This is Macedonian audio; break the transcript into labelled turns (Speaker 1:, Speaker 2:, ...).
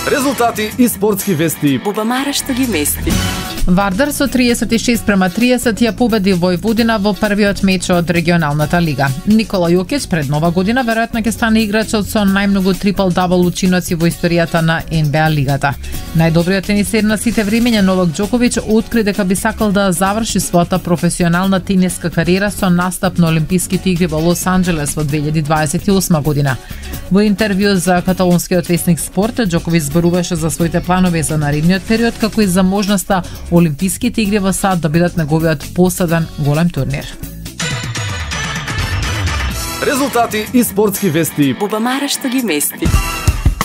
Speaker 1: Резултати и спортски вести.
Speaker 2: Бубамара што ги мести.
Speaker 3: Вардар со 36-30 ја победи Војводина во првиот меч од регионалната лига. Никола Јокич пред нова година веројатно ќе стане играчот со најмногу трипл-дабл учиноци во историјата на НБА лигата. Најдобриот тенисер на сите времиња Новак Џоковиќ откри дека би сакал да заврши својата професионална тениска кариера со настап на Олимписките игри во Лос Анџелес во 2028 година. Во интервју за каталонскиот весник Спорт, Џоковиќ зборуваше за своите планови за наредниот период, како и за можноста Олимписките игри во САД да бидат неговиот последен голем турнир.
Speaker 1: Резултати и спортски вести.
Speaker 2: Бубамара што ги мести.